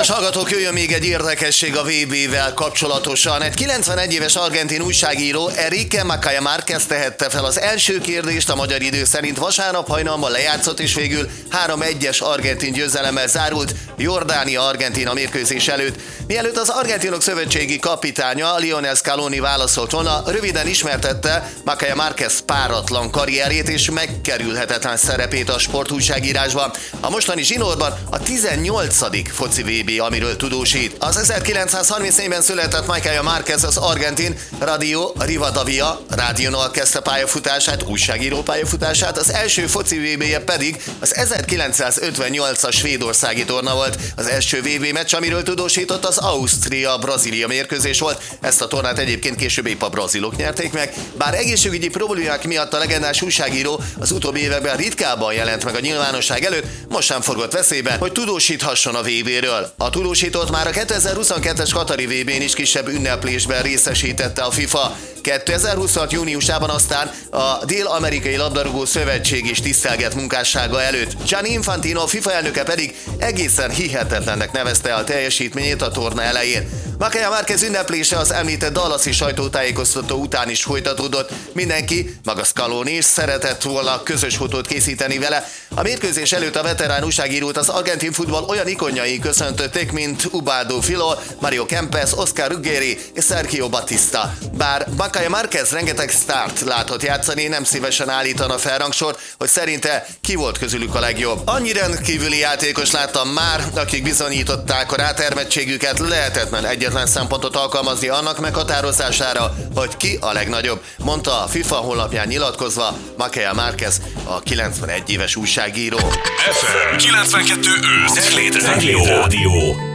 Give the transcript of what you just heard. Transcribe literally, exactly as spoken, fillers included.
Kedves hallgatók, jöjjön még egy érdekesség a vé bével kapcsolatosan. Egy kilencvenegy éves argentin újságíró Enrique Macaya Márquez tehette fel az első kérdést, a magyar idő szerint vasárnap hajnalban lejátszott, és végül három egyes argentin győzelemmel zárult Jordánia-Argentína mérkőzés előtt. Mielőtt az argentinok szövetségi kapitánya Lionel Scaloni válaszolt volna, röviden ismertette Macaya Márquez páratlan karrierét és megkerülhetetlen szerepét a sportújságírásban. A mostani zsinórban a tizennyolcadik foci vé bé, amiről tudósít. Az ezerkilencszázharmincnégyben született Macaya Márquez az argentin Radio Rivadavia rádiónál kezdte pályafutását, újságíró pályafutását, az első foci vé béje pedig az ezerkilencszázötvennyolcas svédországi torna volt. Az első vé bé meccs, amiről tudósított, az Ausztria-Brazília mérkőzés volt. Ezt a tornát egyébként később épp a brazilok nyerték meg, bár egészségügyi problémák miatt a legendás újságíró az utóbbi években ritkábban jelent meg a nyilvánosság előtt, most sem forgott veszélyben, hogy tudósíthasson a vé béről. A tudósítót már a kétezer-huszonkettes katari vé bén is kisebb ünneplésben részesítette a FIFA. kétezer-huszonhat júniusában aztán a Dél-Amerikai Labdarúgó Szövetség is tisztelgett munkássága előtt. Gianni Infantino FIFA elnöke pedig egészen hihetetlennek nevezte a teljesítményét a torna elején. Macaya Márquez ünneplése az említett dallasi sajtótájékoztató után is folytatódott. Mindenki, maga Scaloni is szeretett volna közös fotót készíteni vele. A mérkőzés előtt a veterán újságírót az argentin futball olyan ikonjai köszöntötték, mint Ubaldo Filo, Mario Kempes, Oscar Ruggeri és Sergio Batista. Bár Macaya Márquez rengeteg sztárt látott játszani, nem szívesen állítana fel rangsort, hogy szerinte ki volt közülük a legjobb. Annyi rendkívüli játékos láttam már, akik bizonyították a rátermettségüket, lehetetlen egyetlen szempontot alkalmazni annak meghatározására, hogy ki a legnagyobb, mondta a FIFA honlapján nyilatkozva Macaya Márquez, a kilencvenegy éves újságíró. ef em kilencvenkettő öt Zágléd Rádió.